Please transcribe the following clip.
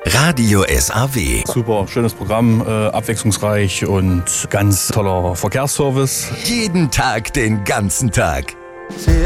Radio SAW. Super, schönes Programm, abwechslungsreich und ganz toller Verkehrsservice. Jeden Tag, den ganzen Tag.